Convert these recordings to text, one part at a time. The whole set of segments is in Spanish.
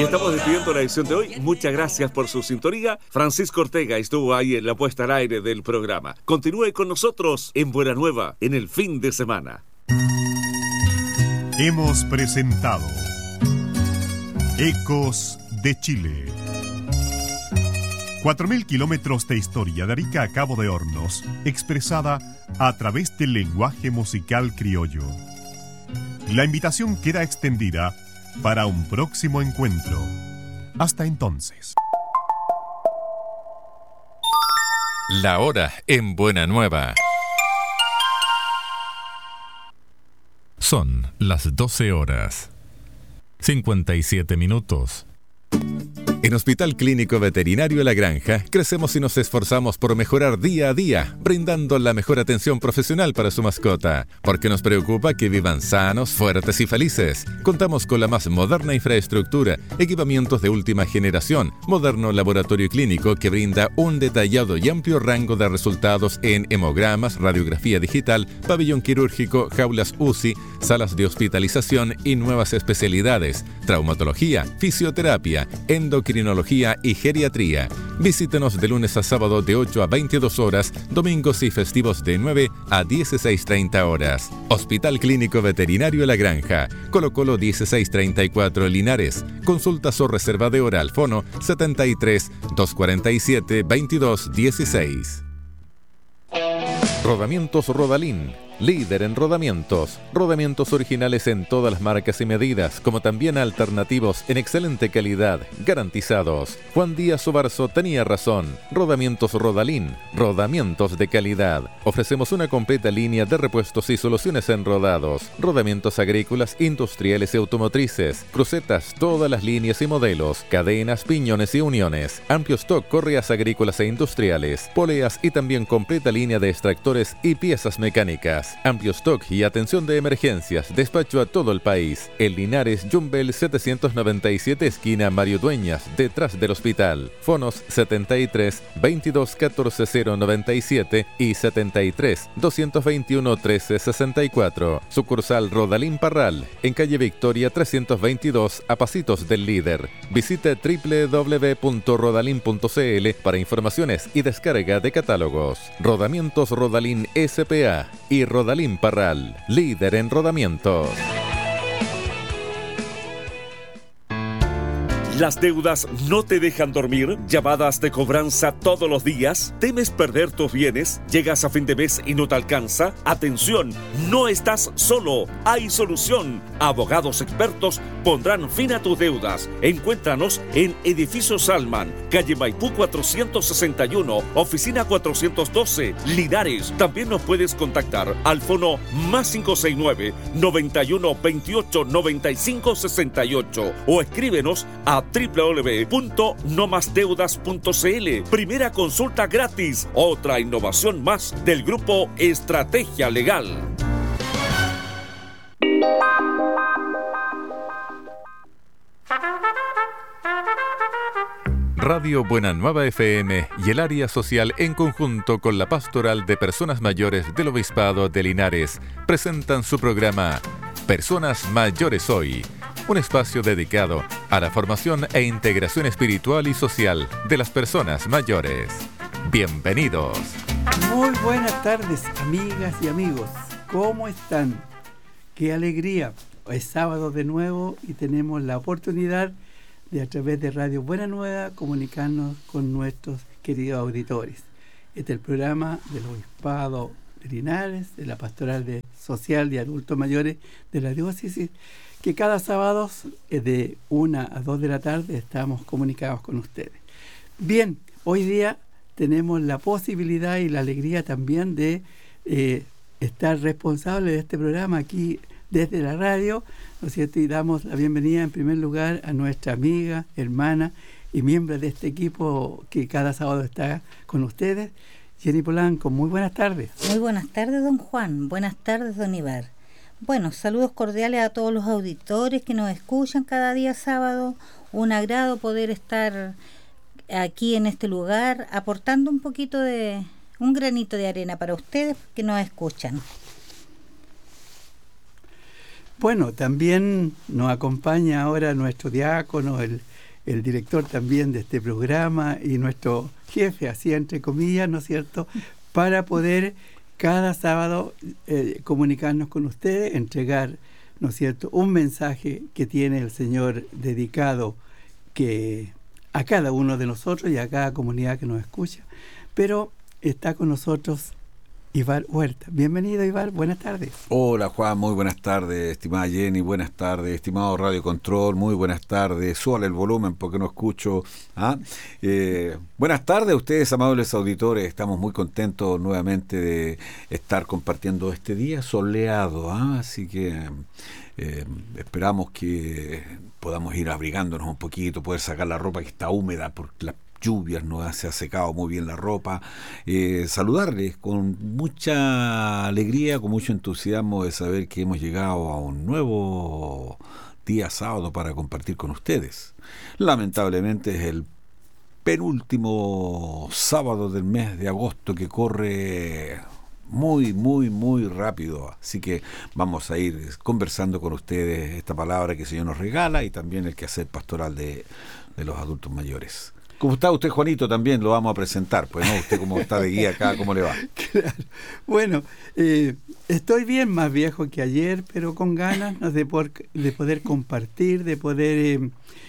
Y estamos despidiendo la edición de hoy. Muchas gracias por su sintonía. Francisco Ortega estuvo ahí en la puesta al aire del programa. Continúe con nosotros en Buena Nueva en el fin de semana. Hemos presentado Ecos de Chile. 4.000 kilómetros de historia de Arica a Cabo de Hornos, expresada a través del lenguaje musical criollo. La invitación queda extendida para un próximo encuentro. Hasta entonces. La hora en Buena Nueva. Son las 12 horas. 57 minutos. En Hospital Clínico Veterinario La Granja, crecemos y nos esforzamos por mejorar día a día, brindando la mejor atención profesional para su mascota, porque nos preocupa que vivan sanos, fuertes y felices. Contamos con la más moderna infraestructura, equipamientos de última generación, moderno laboratorio clínico que brinda un detallado y amplio rango de resultados en hemogramas, radiografía digital, pabellón quirúrgico, jaulas UCI, salas de hospitalización y nuevas especialidades, traumatología, fisioterapia, endocrinología y geriatría. Visítenos de lunes a sábado de 8 a 22 horas, domingos y festivos de 9 a 16:30 horas. Hospital Clínico Veterinario La Granja, Colo Colo 1634 Linares. Consultas o reserva de hora al fono 73 247 2216. Rodamientos Rodalín, líder en rodamientos. Rodamientos originales en todas las marcas y medidas, como también alternativos en excelente calidad, garantizados. Juan Díaz Obarzo tenía razón. Rodamientos Rodalín, rodamientos de calidad. Ofrecemos una completa línea de repuestos y soluciones en rodados, rodamientos agrícolas, industriales y automotrices, crucetas, todas las líneas y modelos, cadenas, piñones y uniones, amplio stock, correas agrícolas e industriales, poleas y también completa línea de extractores y piezas mecánicas. Amplio stock y atención de emergencias. Despacho a todo el país. En Linares, Jumbel 797, esquina Mario Dueñas, detrás del hospital. Fonos 73 22 14 097 y 73 221 13 64. Sucursal Rodalín Parral, en calle Victoria 322, a pasitos del Líder. Visite www.rodalin.cl para informaciones y descarga de catálogos. Rodamientos Rodalín S.p.A. y Rodalín Parral, líder en rodamientos. ¿Las deudas no te dejan dormir? ¿Llamadas de cobranza todos los días? ¿Temes perder tus bienes? ¿Llegas a fin de mes y no te alcanza? ¡Atención! No estás solo. Hay solución. Abogados expertos pondrán fin a tus deudas. Encuéntranos en Edificio Salman, calle Maipú 461, oficina 412, Linares. También nos puedes contactar al fono +569 91 28 95 68 o escríbenos a www.nomasdeudas.cl. Primera consulta gratis. Otra innovación más del grupo Estrategia Legal. Radio Buena Nueva FM y el área social, en conjunto con la Pastoral de Personas Mayores del Obispado de Linares, presentan su programa Personas Mayores Hoy, un espacio dedicado a la formación e integración espiritual y social de las personas mayores. Bienvenidos. Muy buenas tardes, amigas y amigos. ¿Cómo están? Qué alegría. Es sábado de nuevo y tenemos la oportunidad de, a través de Radio Buena Nueva, comunicarnos con nuestros queridos auditores. Este es el programa del Obispado de Linares, de la Pastoral Social de Adultos Mayores de la Diócesis, que cada sábado de 1 a 2 de la tarde estamos comunicados con ustedes. Bien, hoy día tenemos la posibilidad y la alegría también de estar responsables de este programa aquí desde la radio, ¿no es cierto? Y damos la bienvenida en primer lugar a nuestra amiga, hermana y miembro de este equipo que cada sábado está con ustedes, Jenny Polanco. Muy buenas tardes. Muy buenas tardes, don Juan. Buenas tardes, don Ibar. Bueno, saludos cordiales a todos los auditores que nos escuchan cada día sábado. Un agrado poder estar aquí en este lugar, aportando un granito de arena para ustedes que nos escuchan. Bueno, también nos acompaña ahora nuestro diácono, el el director también de este programa y nuestro jefe, así entre comillas, ¿no es cierto?, para poder cada sábado comunicarnos con ustedes, entregar, ¿no es cierto?, un mensaje que tiene el Señor dedicado a cada uno de nosotros y a cada comunidad que nos escucha. Pero está con nosotros Ibar Huerta. Bienvenido, Ibar, buenas tardes. Hola, Juan, muy buenas tardes, estimada Jenny, buenas tardes, estimado Radio Control, muy buenas tardes. Súbale el volumen porque no escucho. Buenas tardes a ustedes, amables auditores. Estamos muy contentos nuevamente de estar compartiendo este día soleado, así que esperamos que podamos ir abrigándonos un poquito, poder sacar la ropa que está húmeda por la lluvias, se ha secado muy bien la ropa. Saludarles con mucha alegría, con mucho entusiasmo de saber que hemos llegado a un nuevo día sábado para compartir con ustedes. Lamentablemente es el penúltimo sábado del mes de agosto, que corre muy, muy, muy rápido, así que vamos a ir conversando con ustedes esta palabra que el Señor nos regala y también el quehacer pastoral de los adultos mayores. ¿Cómo está usted, Juanito? También lo vamos a presentar, pues, ¿no? Usted como está de guía acá, ¿cómo le va? Claro. Bueno, estoy bien, más viejo que ayer, pero con ganas, ¿no?, de poder compartir, de poder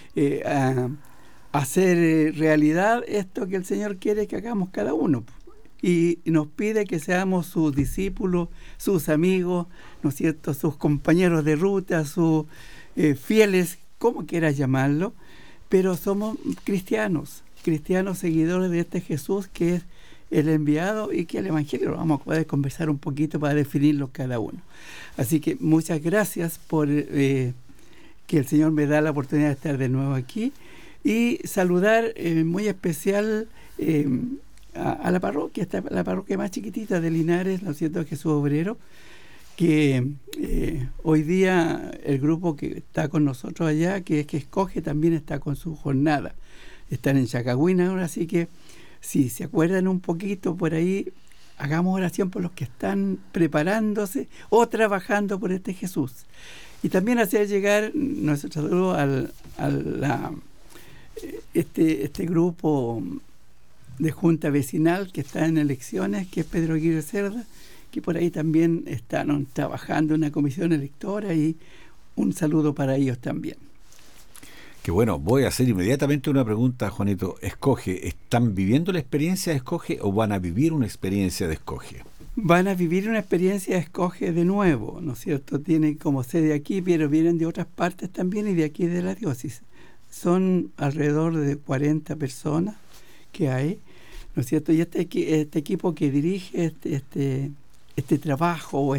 hacer realidad esto que el Señor quiere que hagamos cada uno. Y nos pide que seamos sus discípulos, sus amigos, ¿no es cierto?, sus compañeros de ruta, sus fieles, como quieras llamarlo, pero somos cristianos seguidores de este Jesús que es el enviado y que el Evangelio lo vamos a poder conversar un poquito para definirlo cada uno. Así que muchas gracias por que el Señor me da la oportunidad de estar de nuevo aquí y saludar muy especial a la parroquia, la parroquia más chiquitita de Linares, ¿no es cierto?, Jesús Obrero, que hoy día el grupo que está con nosotros allá, que escoge, también está con su jornada. Están en Chacagüina ahora, así que si se acuerdan un poquito por ahí, hagamos oración por los que están preparándose o trabajando por este Jesús. Y también hacer llegar nuestro saludo a este grupo de junta vecinal que está en elecciones, que es Pedro Aguirre Cerda, que por ahí también están trabajando en una comisión electora, y un saludo para ellos también. Que bueno, voy a hacer inmediatamente una pregunta, Juanito. Escoge, ¿están viviendo la experiencia de Escoge o van a vivir una experiencia de Escoge? Van a vivir una experiencia de Escoge de nuevo, ¿no es cierto? Tienen como sede aquí, pero vienen de otras partes también y de aquí de la diócesis. Son alrededor de 40 personas que hay, ¿no es cierto? Y este equipo que dirige este trabajo o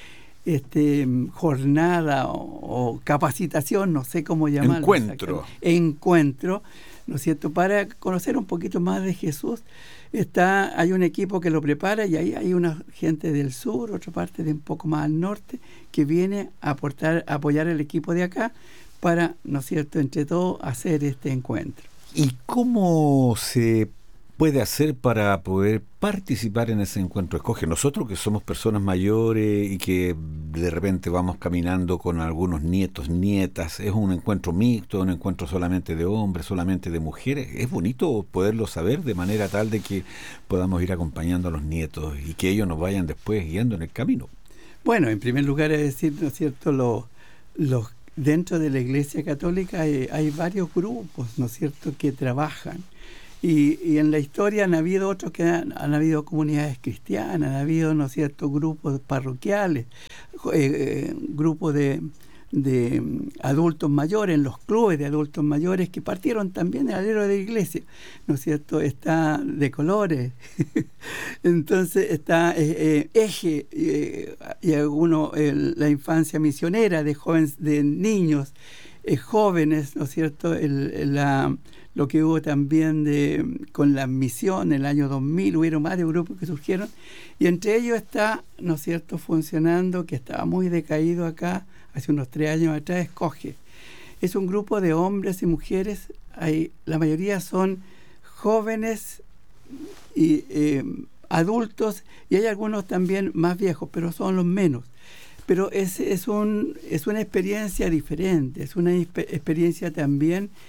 jornada o capacitación, no sé cómo llamarlo. Encuentro, ¿no es cierto?, para conocer un poquito más de Jesús. Hay un equipo que lo prepara y ahí hay una gente del sur, otra parte de un poco más al norte, que viene a apoyar al equipo de acá para, ¿no es cierto?, entre todos hacer este encuentro. ¿Y cómo se puede hacer para poder participar en ese encuentro Escoge? Nosotros que somos personas mayores y que de repente vamos caminando con algunos nietos, nietas, ¿es un encuentro mixto, un encuentro solamente de hombres, solamente de mujeres? Es bonito poderlo saber de manera tal de que podamos ir acompañando a los nietos y que ellos nos vayan después guiando en el camino. Bueno, en primer lugar es decir, ¿no es cierto?, dentro de la Iglesia Católica hay varios grupos, ¿no es cierto?, que trabajan. Y en la historia han habido otros que han habido comunidades cristianas, han habido, ¿no es cierto?, grupos parroquiales, grupos de adultos mayores, en los clubes de adultos mayores que partieron también del alero de la iglesia, ¿no es cierto? Está de colores, entonces está Eje, y alguno la infancia misionera de jóvenes, de niños, jóvenes, ¿no es cierto? Lo que hubo también con la misión en el año 2000, hubieron varios grupos que surgieron, y entre ellos está, ¿no es cierto?, funcionando, que estaba muy decaído acá, hace unos 3 años atrás, Escoge. Es un grupo de hombres y mujeres, la mayoría son jóvenes y adultos, y hay algunos también más viejos, pero son los menos. Pero es una experiencia diferente, es una experiencia también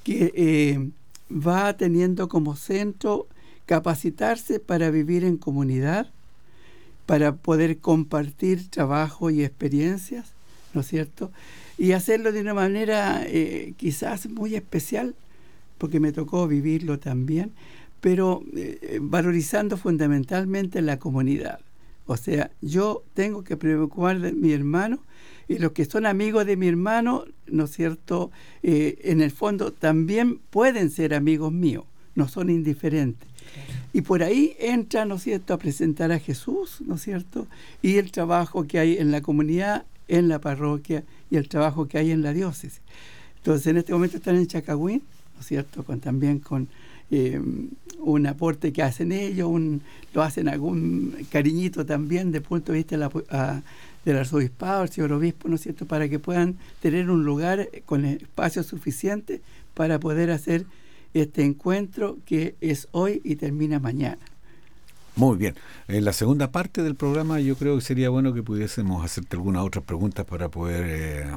que va teniendo como centro capacitarse para vivir en comunidad, para poder compartir trabajo y experiencias, ¿no es cierto? Y hacerlo de una manera quizás muy especial, porque me tocó vivirlo también, pero valorizando fundamentalmente la comunidad. O sea, yo tengo que preocupar de mi hermano, y los que son amigos de mi hermano, ¿no es cierto?, en el fondo también pueden ser amigos míos, no son indiferentes. Y por ahí entra, ¿no es cierto?, a presentar a Jesús, ¿no es cierto?, y el trabajo que hay en la comunidad, en la parroquia, y el trabajo que hay en la diócesis. Entonces, en este momento están en Chacagüín, ¿no es cierto?, también con un aporte que hacen ellos, lo hacen algún cariñito también desde el punto de vista del arzobispado, el señor obispo, ¿no es cierto?, para que puedan tener un lugar con espacio suficiente para poder hacer este encuentro que es hoy y termina mañana. Muy bien. En la segunda parte del programa yo creo que sería bueno que pudiésemos hacerte algunas otras preguntas para poder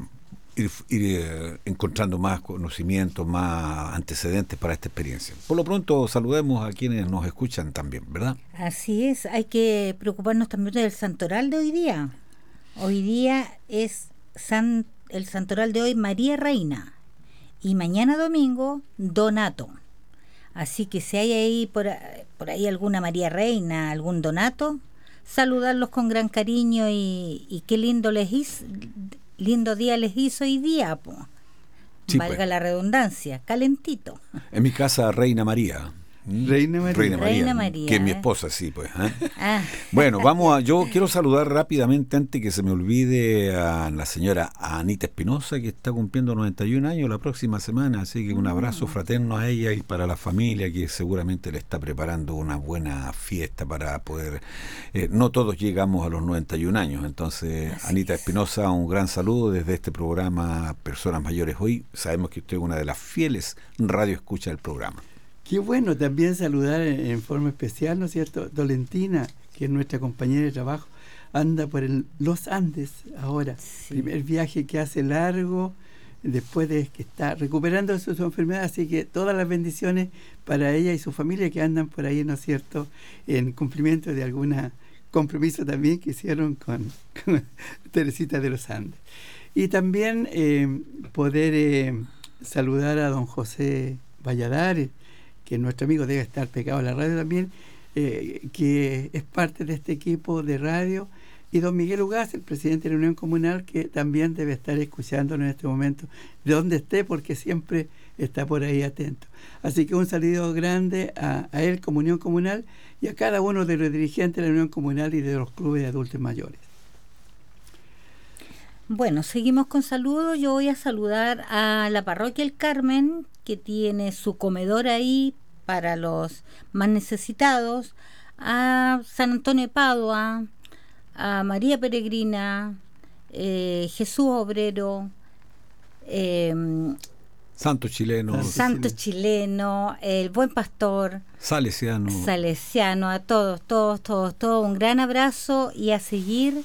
ir encontrando más conocimientos, más antecedentes para esta experiencia. Por lo pronto saludemos a quienes nos escuchan también, ¿verdad? Así es, hay que preocuparnos también del santoral de hoy día. Hoy día es el santoral de hoy María Reina y mañana domingo Donato. Así que si hay ahí por ahí alguna María Reina, algún Donato, saludarlos con gran cariño y qué lindo lindo día les hizo hoy día, po. Sí, valga pues la redundancia, calentito. En mi casa Reina María. Reina María, que es mi esposa, sí, pues. Bueno, yo quiero saludar rápidamente, antes que se me olvide, a la señora Anita Espinosa, que está cumpliendo 91 años la próxima semana, así que un abrazo fraterno a ella y para la familia, que seguramente le está preparando una buena fiesta para poder... no todos llegamos a los 91 años, entonces así Anita Espinosa, un gran saludo desde este programa Personas Mayores Hoy. Sabemos que usted es una de las fieles radioescuchas del programa. Qué bueno también saludar en forma especial, ¿no es cierto?, Dolentina, que es nuestra compañera de trabajo, anda por los Andes ahora, sí. Primer viaje que hace largo, después de que está recuperando su enfermedad, así que todas las bendiciones para ella y su familia que andan por ahí, ¿no es cierto?, en cumplimiento de algún compromiso también que hicieron con Teresita de los Andes. Y también poder saludar a don José Valladares, que nuestro amigo debe estar pegado a la radio también, que es parte de este equipo de radio, y don Miguel Ugaz, el presidente de la Unión Comunal, que también debe estar escuchándonos en este momento, de donde esté, porque siempre está por ahí atento. Así que un saludo grande a él como Unión Comunal y a cada uno de los dirigentes de la Unión Comunal y de los clubes de adultos mayores. Bueno, seguimos con saludos. Yo voy a saludar a la parroquia El Carmen, que tiene su comedor ahí para los más necesitados, a San Antonio de Padua, a María Peregrina, Jesús Obrero, Santo Chileno, el Buen Pastor, Salesiano, a todos, un gran abrazo y a seguir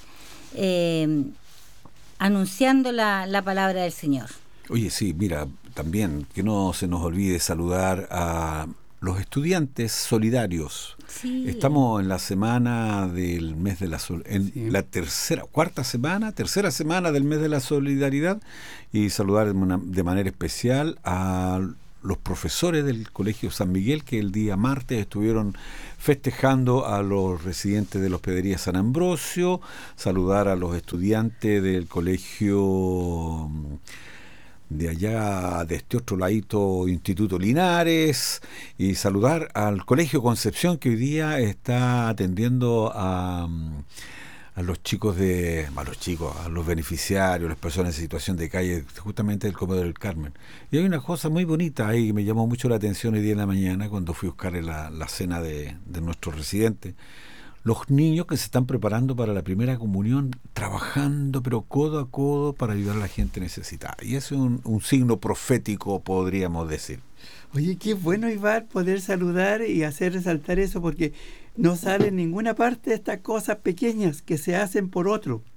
anunciando la palabra del Señor. Oye, sí, mira, también que no se nos olvide saludar a los estudiantes solidarios. Sí. Estamos en la semana del mes de la la tercera semana del mes de la solidaridad, y saludar de manera especial a los profesores del Colegio San Miguel, que el día martes estuvieron festejando a los residentes de la Hospedería San Ambrosio, saludar a los estudiantes del colegio de allá, de este otro ladito, Instituto Linares, y saludar al Colegio Concepción, que hoy día está atendiendo a los chicos a los beneficiarios, las personas en situación de calle, justamente del Comedor del Carmen. Y hay una cosa muy bonita ahí que me llamó mucho la atención hoy día en la mañana, cuando fui a buscar la cena de nuestros residentes. Los niños que se están preparando para la primera comunión, trabajando pero codo a codo para ayudar a la gente necesitada. Y eso es un signo profético, podríamos decir. Oye, qué bueno, Ibar, poder saludar y hacer resaltar eso, porque no sale en ninguna parte de estas cosas pequeñas que se hacen por otro,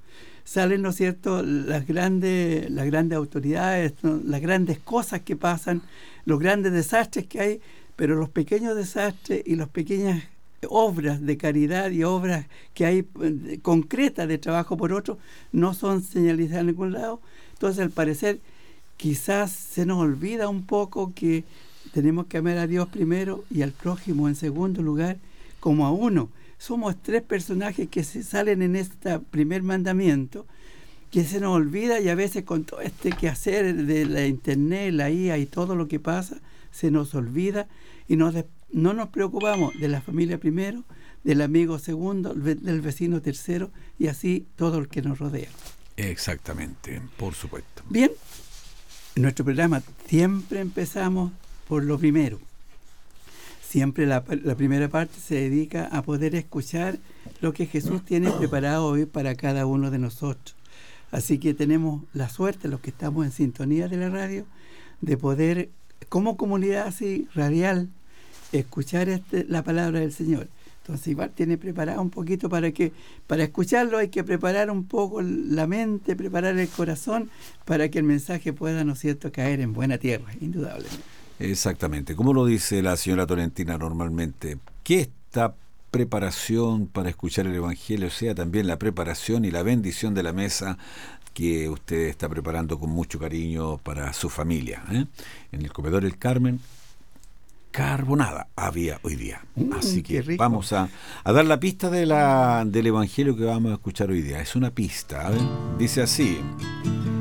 salen, ¿no es cierto?, las grandes autoridades, ¿no?, las grandes cosas que pasan, los grandes desastres que hay, pero los pequeños desastres y las pequeñas obras de caridad y obras que hay concretas de trabajo por otro no son señalizadas en ningún lado. Entonces, al parecer, quizás se nos olvida un poco que tenemos que amar a Dios primero y al prójimo en segundo lugar, como a uno. Somos 3 personajes que se salen en este primer mandamiento, que se nos olvida, y a veces con todo este quehacer de la internet, la IA y todo lo que pasa, se nos olvida y no nos preocupamos de la familia primero, del amigo segundo, del vecino tercero, y así todo el que nos rodea. Exactamente, por supuesto. Bien, en nuestro programa siempre empezamos por lo primero. Siempre la primera parte se dedica a poder escuchar lo que Jesús tiene preparado hoy para cada uno de nosotros. Así que tenemos la suerte, los que estamos en sintonía de la radio, de poder, como comunidad así radial, escuchar la palabra del Señor. Entonces igual tiene preparado un poquito para escucharlo hay que preparar un poco la mente, preparar el corazón para que el mensaje pueda, ¿no es cierto?, caer en buena tierra, indudablemente. Exactamente. ¿Cómo lo dice la señora Tolentino normalmente? Que esta preparación para escuchar el Evangelio sea también la preparación y la bendición de la mesa que usted está preparando con mucho cariño para su familia, ¿eh? En el comedor El Carmen, carbonada había hoy día. Así que vamos a dar la pista del Evangelio que vamos a escuchar hoy día. Es una pista, ¿eh? Dice así: